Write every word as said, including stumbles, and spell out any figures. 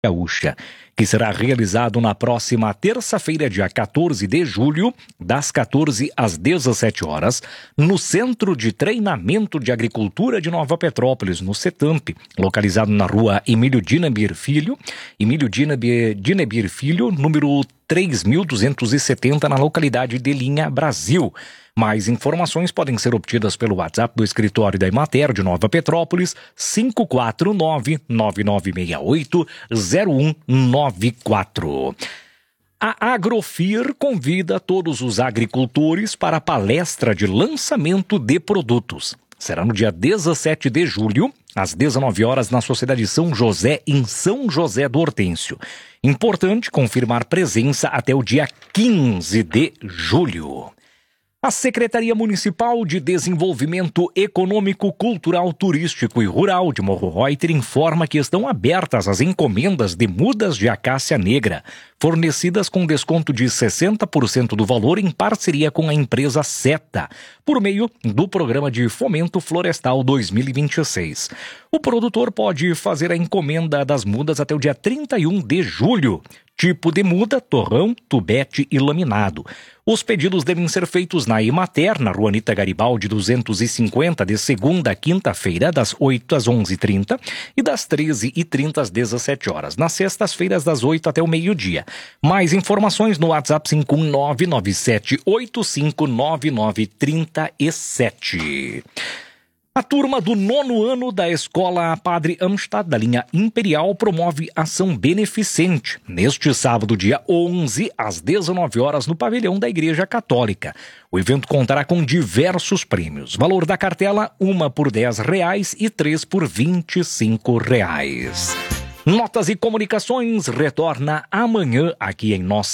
Gaúcha, que será realizado na próxima terça-feira, dia quatorze de julho, das quatorze às dezessete horas, no Centro de Treinamento de Agricultura de Nova Petrópolis, no CETAMP, localizado na rua Emílio Dinebir Filho, Emílio Dinebir, Dinebir Filho, número três mil duzentos e setenta, na localidade de Linha, Brasil. Mais informações podem ser obtidas pelo WhatsApp do escritório da Emater de Nova Petrópolis, cinco quatro nove, nove nove seis oito, zero um nove quatro. A Agrofir convida todos os agricultores para a palestra de lançamento de produtos. Será no dia dezessete de julho, às dezenove horas, na Sociedade São José, em São José do Hortêncio. Importante confirmar presença até o dia quinze de julho. A Secretaria Municipal de Desenvolvimento Econômico, Cultural, Turístico e Rural de Morro Reuter informa que estão abertas as encomendas de mudas de acácia negra, fornecidas com desconto de sessenta por cento do valor em parceria com a empresa Seta, por meio do Programa de Fomento Florestal dois mil e vinte e seis. O produtor pode fazer a encomenda das mudas até o dia trinta e um de julho. Tipo de muda, torrão, tubete e laminado. Os pedidos devem ser feitos na Emater, na Rua Anita Garibaldi duzentos e cinquenta, de segunda a quinta-feira, das oito às onze e trinta e das treze e trinta às dezessete horas. Nas sextas-feiras, das oito até o meio-dia. Mais informações no WhatsApp cinco um nove, nove sete oito cinco, nove nove três sete. A turma do nono ano da Escola Padre Amstad, da linha Imperial, promove ação beneficente neste sábado, dia onze, às dezenove horas, no pavilhão da Igreja Católica. O evento contará com diversos prêmios. Valor da cartela, uma por dez reais e três por vinte e cinco reais. Notas e Comunicações retorna amanhã aqui em nossa